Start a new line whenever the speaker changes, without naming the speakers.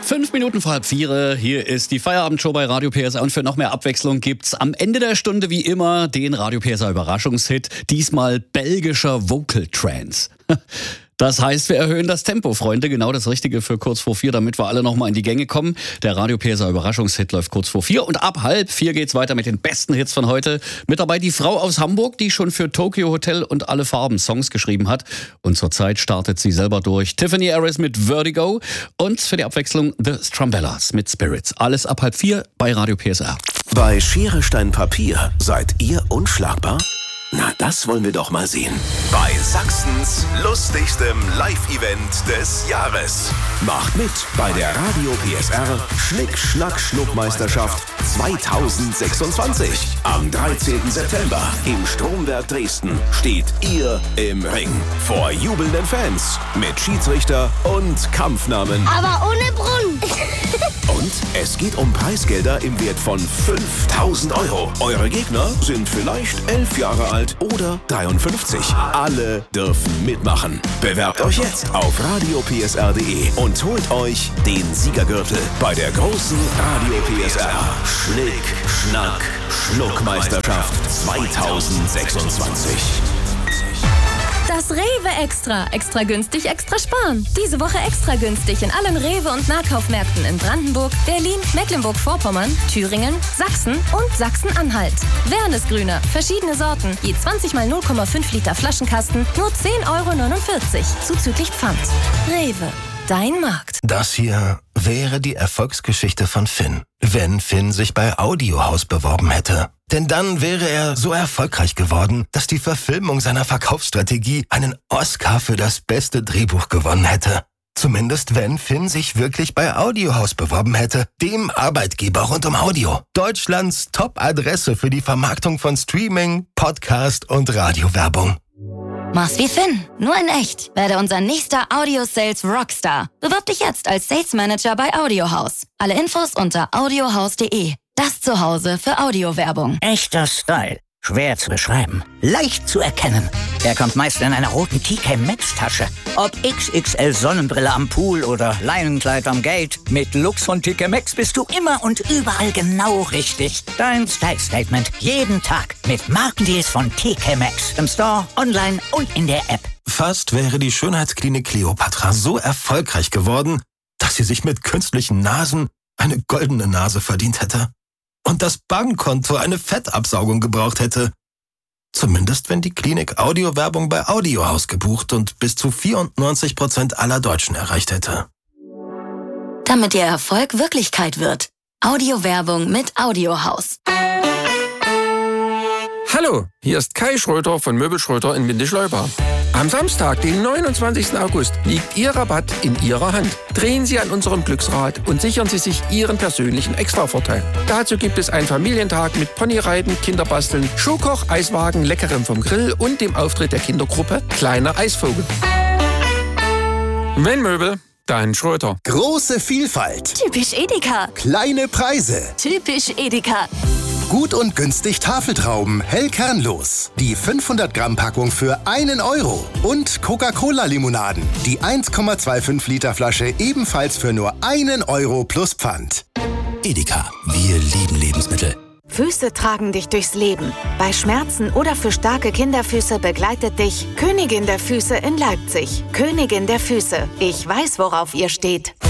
5 Minuten vor 3:30. Hier ist die Feierabendshow bei Radio PSR. Und für noch mehr Abwechslung gibt's am Ende der Stunde wie immer den Radio PSR Überraschungshit. Diesmal belgischer Vocal Trance. Das heißt, wir erhöhen das Tempo, Freunde. Genau das Richtige für kurz vor 4, damit wir alle nochmal in die Gänge kommen. Der Radio PSR Überraschungshit läuft kurz vor 4. Und ab 3:30 geht's weiter mit den besten Hits von heute. Mit dabei die Frau aus Hamburg, die schon für Tokyo Hotel und Alle Farben Songs geschrieben hat. Und zurzeit startet sie selber durch. Tiffany Harris mit Vertigo. Und für die Abwechslung The Strumbellas mit Spirits. Alles ab 3:30 bei Radio PSR.
Bei Schere, Stein, Papier seid ihr unschlagbar? Na, das wollen wir doch mal sehen. Bei Sachsens lustigstem Live-Event des Jahres. Macht mit bei der Radio PSR Schnick-Schnack-Schnuck-Meisterschaft 2026. Am 13. September im Stromwerk Dresden steht ihr im Ring. Vor jubelnden Fans mit Schiedsrichter und Kampfnamen.
Aber ohne Brunnen.
Und es geht um Preisgelder im Wert von 5.000 €. Eure Gegner sind vielleicht 11 Jahre alt oder 53. Alle dürfen mitmachen. Bewerbt euch jetzt auf radiopsr.de und holt euch den Siegergürtel bei der großen Radio PSR Schnick-Schnack-Schnuck-Meisterschaft 2026.
Das Rewe Extra. Extra günstig, extra sparen. Diese Woche extra günstig in allen Rewe- und Nahkaufmärkten in Brandenburg, Berlin, Mecklenburg-Vorpommern, Thüringen, Sachsen und Sachsen-Anhalt. Wernesgrüner, verschiedene Sorten, je 20 mal 0,5 Liter Flaschenkasten, nur 10,49 € zuzüglich Pfand. Rewe, dein Markt.
Das hier wäre die Erfolgsgeschichte von Finn, wenn Finn sich bei Audiohaus beworben hätte. Denn dann wäre er so erfolgreich geworden, dass die Verfilmung seiner Verkaufsstrategie einen Oscar für das beste Drehbuch gewonnen hätte. Zumindest wenn Finn sich wirklich bei Audiohaus beworben hätte, dem Arbeitgeber rund um Audio. Deutschlands Top-Adresse für die Vermarktung von Streaming, Podcast und Radiowerbung.
Mach's wie Finn, nur in echt. Werde unser nächster Audio-Sales Rockstar. Bewirb dich jetzt als Sales Manager bei Audiohaus. Alle Infos unter audiohaus.de. Das Zuhause für Audiowerbung.
Echter Style. Schwer zu beschreiben. Leicht zu erkennen. Er kommt meist in einer roten TK Maxx Tasche. Ob XXL Sonnenbrille am Pool oder Leinenkleid am Gate. Mit Looks von TK Maxx bist du immer und überall genau richtig. Dein Style Statement. Jeden Tag. Mit Markendeals von TK Maxx. Im Store, online und in der App.
Fast wäre die Schönheitsklinik Kleopatra so erfolgreich geworden, dass sie sich mit künstlichen Nasen eine goldene Nase verdient hätte. Und das Bankkonto eine Fettabsaugung gebraucht hätte. Zumindest wenn die Klinik Audiowerbung bei Audiohaus gebucht und bis zu 94% aller Deutschen erreicht hätte.
Damit Ihr Erfolg Wirklichkeit wird. Audiowerbung mit Audiohaus.
Hallo, hier ist Kai Schröter von Möbel Schröter in Windischleuba. Am Samstag, den 29. August, liegt Ihr Rabatt in Ihrer Hand. Drehen Sie an unserem Glücksrad und sichern Sie sich Ihren persönlichen Extravorteil. Dazu gibt es einen Familientag mit Ponyreiten, Kinderbasteln, Schuhkoch, Eiswagen, Leckerem vom Grill und dem Auftritt der Kindergruppe Kleiner Eisvogel. Wenn Möbel, dann Schröter.
Große Vielfalt.
Typisch Edeka.
Kleine Preise.
Typisch Edeka.
Gut und günstig Tafeltrauben, hellkernlos. Die 500 Gramm Packung für 1 €. Und Coca-Cola-Limonaden. Die 1,25 Liter Flasche ebenfalls für nur 1 € plus Pfand.
Edeka, wir lieben Lebensmittel.
Füße tragen dich durchs Leben. Bei Schmerzen oder für starke Kinderfüße begleitet dich Königin der Füße in Leipzig. Königin der Füße. Ich weiß, worauf ihr steht.